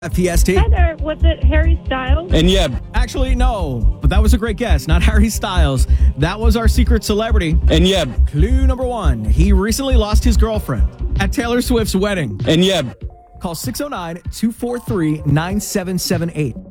FTST. Hi there, was it Harry Styles? And yeah. Actually, no, but that was a great guess. Not Harry Styles. That was our secret celebrity. And yeah. Clue number 1. He recently lost his girlfriend at Taylor Swift's wedding. And yeah. Call 609-243-9778.